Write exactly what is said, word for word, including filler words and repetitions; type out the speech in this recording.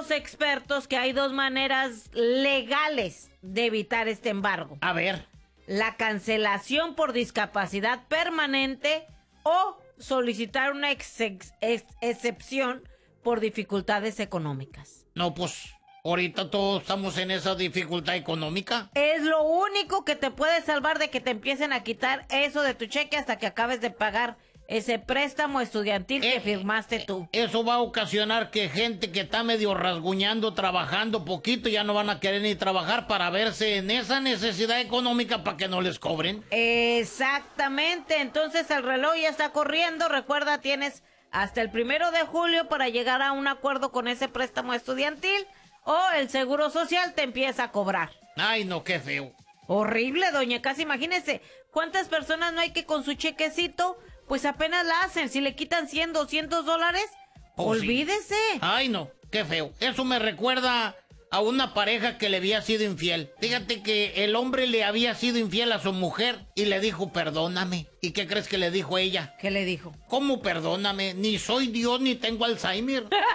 los expertos que hay dos maneras legales de evitar este embargo. A ver. La cancelación por discapacidad permanente o solicitar una ex ex ex excepción por dificultades económicas. No, pues ahorita todos estamos en esa dificultad económica. Es lo único que te puede salvar de que te empiecen a quitar eso de tu cheque hasta que acabes de pagar ese préstamo estudiantil eh, que firmaste tú. Eso va a ocasionar que gente que está medio rasguñando, trabajando poquito, ya no van a querer ni trabajar para verse en esa necesidad económica para que no les cobren. Exactamente, entonces el reloj ya está corriendo. Recuerda, tienes hasta el primero de julio para llegar a un acuerdo con ese préstamo estudiantil o el Seguro Social te empieza a cobrar. Ay, no, qué feo. Horrible, doña Casi, imagínese cuántas personas no hay que con su chequecito pues apenas la hacen. Si le quitan cien, doscientos dólares, oh, olvídese. Sí. Ay, no, qué feo. Eso me recuerda a una pareja que le había sido infiel. Fíjate que el hombre le había sido infiel a su mujer y le dijo, perdóname. ¿Y qué crees que le dijo ella? ¿Qué le dijo? ¿Cómo perdóname? Ni soy Dios ni tengo Alzheimer.